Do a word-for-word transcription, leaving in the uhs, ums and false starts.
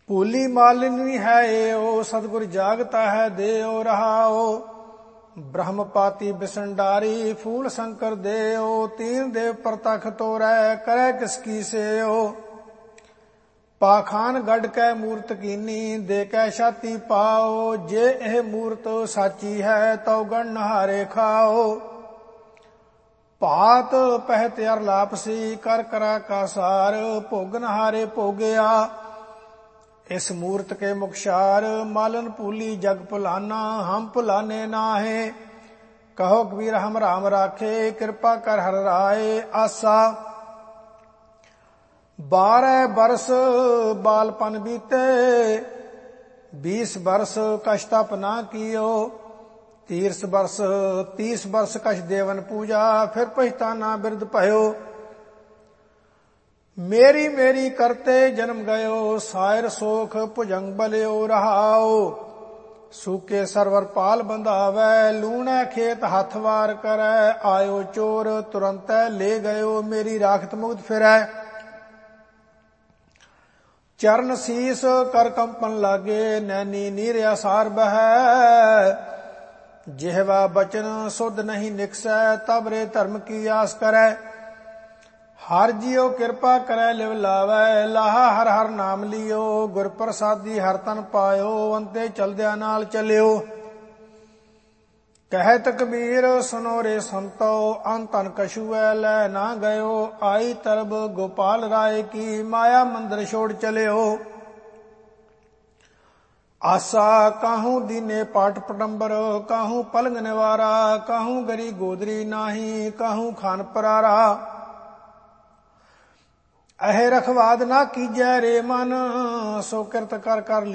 ਭੂਲੀ ਮਾਲਿਨੀ ਹੈ ਏਓ, ਸਤਿਗੁਰ ਜਾਗਤਾ ਹੈ ਦੇਓ ਰਹਾਓ। ਬ੍ਰਹਮਪਾਤੀ ਬਿਸੰਡਾਰੀ, ਫੂਲ ਸ਼ੰਕਰ ਦੇਓ, ਤੀਨ ਦੇਵ ਪ੍ਰਤਖ ਤੋਰੈ, ਕਰੈ ਕਿਸ ਕੀ ਸੇਓ। ਪਾਖਾਨ ਗੜ ਕੈ ਮੂਰਤ ਕੀਨੀ, ਦੇ ਕੈ ਛਾਤੀ ਪਾਓ, ਜੇ ਇਹ ਮੂਰਤ ਸਾਚੀ ਹੈ, ਤਉ ਗਣ ਨਹਾਰੇ ਖਾਓ। ਭਾਤ ਪਹਿਤ ਅਰ ਲਾਪਸੀ, ਕਰ ਕਰਾ ਕਾ ਸਾਰ, ਭੋਗ ਨਹਾਰੇ ਭੋਗਿਆ। ਇਸ ਮੂਰਤ ਕੇ ਮੁਖਸ਼ਾਰ, ਮਾਲਨ ਭੂਲੀ ਜਗ ਭੁਲਾਨਾ, ਹਮ ਭੁਲਾਨੇ ਨਾਹੇ। ਕਹੋ ਕਬੀਰ ਹਮ ਰਾਮ ਰਾਖੇ, ਕਿਰਪਾ ਕਰ ਹਰ ਰਾਏ। ਆਸਾ ਬਾਰह बरस बालपन बीते, बीस बरस कछ तप ना कियो। तीस बरस तीस बरस कछ देवन पूजा, फिर पछताना बिरद भयो। मेरी मेरी करते जन्म गयो, सायर सोख भुजंग बलियो रहाओ। सूके सरवर पाल बंधावै, लूणै खेत हथ वार करै। आयो चोर तुरंत ले गयो, मेरी राखत मुक्त फिरै। चरण शीस कर कंपन लागे, नैनी नीर सार बहै। जिहवा बचन सुध नहीं निकसै, तब रे धर्म की आस करै। हर जियो कृपा करै लिव लावै, लाहा हर हर नाम लियो। गुर प्रसादी हर तन पायो, अंते चलद्या नाल चलियो। कहत कबीर सुनो रे संतो, अन तन कछुए लै ना गयो। आई तरब गोपाल राय की, माया मंदिर छोड़ चलियो। आसा काहू दीने पाट पटंबर, काहू पलंग निवारा। काहू गरी गोदरी नाही, काहू खान परारा। अहे रखवाद ना कीजै रे मन, सो किरत कर कर